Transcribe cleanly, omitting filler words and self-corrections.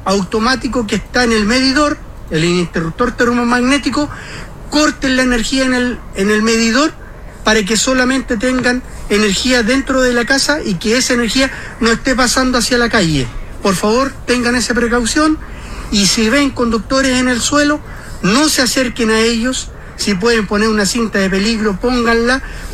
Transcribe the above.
automático que está en el medidor, el interruptor termomagnético, corten la energía en el medidor para que solamente tengan energía dentro de la casa y que esa energía no esté pasando hacia la calle. Por favor, tengan esa precaución, y si ven conductores en el suelo, no se acerquen a ellos. Si pueden poner una cinta de peligro, pónganla.